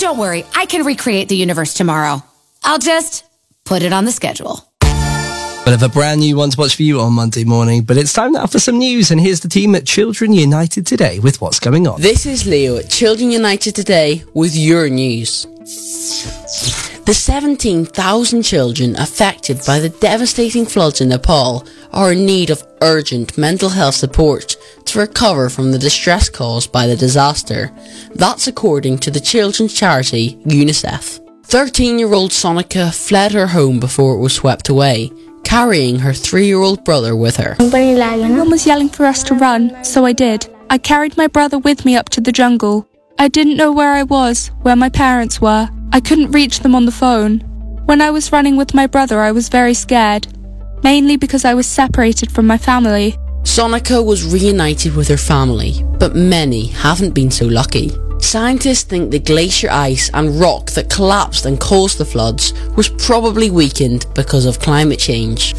Don't worry, I can recreate the universe tomorrow. I'll just put it on the schedule. We'll have a brand new one to watch for you on Monday morning, but it's time now for some news, and here's the team at Children United Today with what's going on. This is Leo at Children United Today with your news. The 17,000 children affected by the devastating floods in Nepal are in need of urgent mental health support to recover from the distress caused by the disaster. That's according to the children's charity UNICEF. 13-year-old Sonika fled her home before it was swept away, carrying her 3-year-old brother with her. Mum was yelling for us to run, so I did. I carried my brother with me up to the jungle. I didn't know where I was, where my parents were. I couldn't reach them on the phone. When I was running with my brother, I was very scared, mainly because I was separated from my family. Sonika was reunited with her family, but many haven't been so lucky. Scientists think the glacier ice and rock that collapsed and caused the floods was probably weakened because of climate change.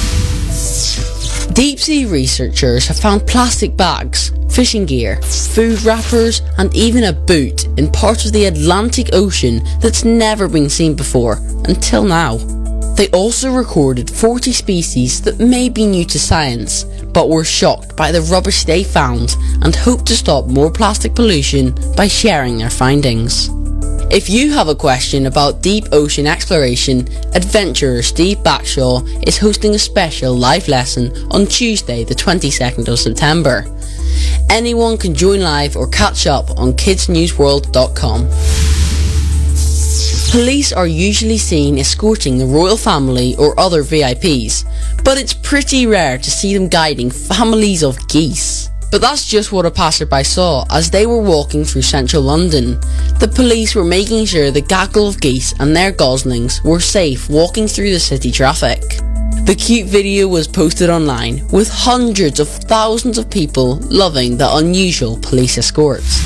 Deep-sea researchers have found plastic bags, fishing gear, food wrappers and even a boot in parts of the Atlantic Ocean that's never been seen before, until now. They also recorded 40 species that may be new to science, but were shocked by the rubbish they found and hope to stop more plastic pollution by sharing their findings. If you have a question about deep ocean exploration, adventurer Steve Backshaw is hosting a special live lesson on Tuesday the 22nd of September. Anyone can join live or catch up on kidsnewsworld.com. Police are usually seen escorting the royal family or other VIPs, but it's pretty rare to see them guiding families of geese. But that's just what a passerby saw as they were walking through central London. The police were making sure the gaggle of geese and their goslings were safe walking through the city traffic. The cute video was posted online, with hundreds of thousands of people loving the unusual police escorts.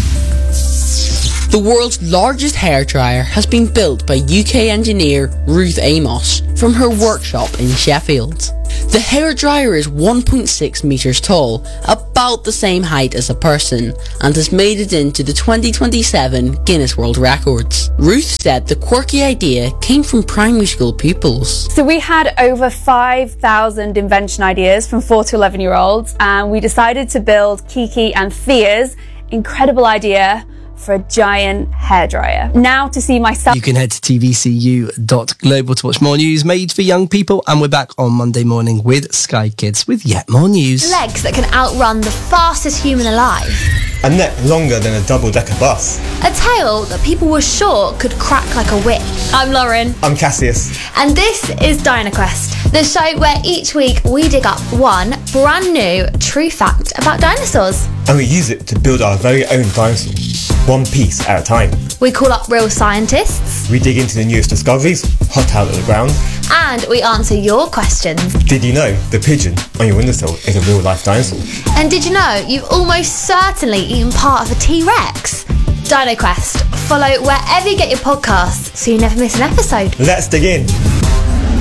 The world's largest hairdryer has been built by UK engineer Ruth Amos from her workshop in Sheffield. The hairdryer is 1.6 metres tall, about the same height as a person, and has made it into the 2027 Guinness World Records. Ruth said the quirky idea came from primary school pupils. So we had over 5,000 invention ideas from 4 to 11-year-olds, and we decided to build Kiki and Thea's incredible idea for a giant hairdryer. Now to see myself. You can head to tvcu.global to watch more news made for young people, and we're back on Monday morning with Sky Kids with yet more news. Legs that can outrun the fastest human alive. A neck longer than a double-decker bus. A tail that people were sure could crack like a whip. I'm Lauren. I'm Cassius. And this is DinoQuest, the show where each week we dig up one brand new true fact about dinosaurs. And we use it to build our very own dinosaur, one piece at a time. We call up real scientists. We dig into the newest discoveries, hot out of the ground. And we answer your questions. Did you know the pigeon on your windowsill is a real-life dinosaur? And did you know you've almost certainly eaten part of a T-Rex? DinoQuest. Follow wherever you get your podcasts so you never miss an episode. Let's dig in.